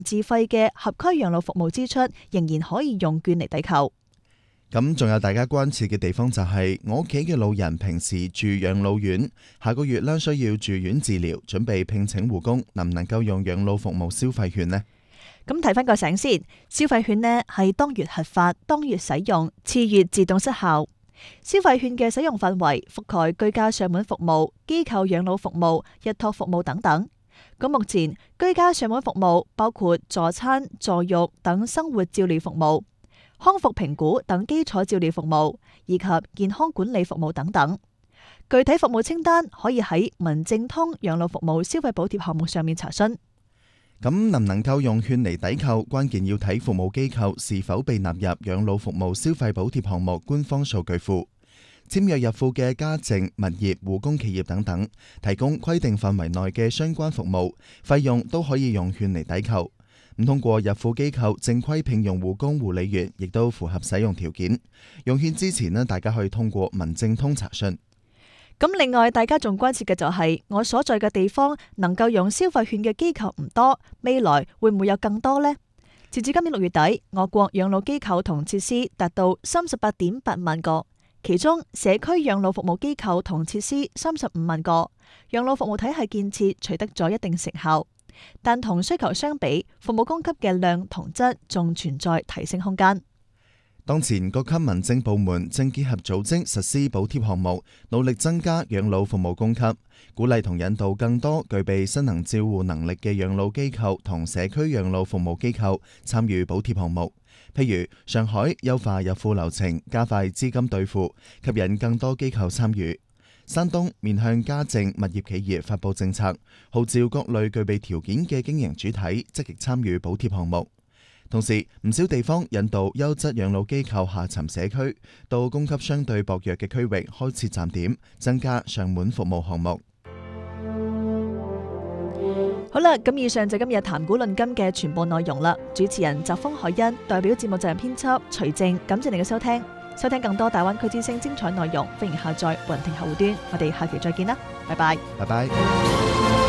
自費嘅合區養老服務支出，仍然可以用券嚟抵扣。 咁仲有大家關切嘅地方就係我屋企嘅老人平時住養老院，下個月呢需要住院治療，準備聘請護工，能唔能夠用養老服務消費券呢？ 咁睇翻個醒先，消費券呢係當月核發，當月使用，次月自動失效。消費券嘅使用範圍覆蓋居家上門服務、機構養老服務、日託服務等等。咁目前居家上門服務包括助餐、助育等生活照料服務、康復評估等基礎照料服務，以及健康管理服務等等。具體服務清單可以喺民政通養老服務消費補貼項目上面查詢。 咁能唔能夠用券嚟抵扣，關鍵要睇服務機構是否被納入養老服務消費補貼項目官方數據庫。簽約入庫嘅家政、物業、護工企業等等，提供規定範圍內嘅相關服務，費用都可以用券嚟抵扣。唔通過入庫機構正規聘用護工護理員，亦都符合使用條件。用券之前呢，大家可以通過民政通查詢。 咁另外，大家仲關切嘅就係我所在嘅地方能夠用消費券嘅機構唔多，未來會唔會有更多呢？截至今年6月底，我國養老機構同設施達到38.8萬個，其中社區養老服務機構同設施35萬個，養老服務體系建設取得咗一定成效，但同需求相比，服務供給嘅量同質仲存在提升空間。 當前各級民政部門正結合組織實施補貼項目，努力增加養老服務供給，鼓勵同引導更多具備失能照護能力嘅養老機構同社區養老服務機構參與補貼項目。譬如上海優化入庫流程，加快資金兌付，吸引更多機構參與。山東面向家政物業企業發佈政策，號召各類具備條件嘅經營主體積極參與補貼項目。同時，唔少地方引導優質養老機構下沉社區，到供給相對薄弱嘅區域開設站點，增加上門服務項目。 好啦，咁以上就今日談古論今嘅全部內容啦。主持人澤峰海欣，代表節目責任編輯徐靜，感謝你嘅收聽。收聽更多大灣區之聲精彩內容，歡迎下載雲聽客戶端。我哋下期再見啦，拜拜。 拜拜。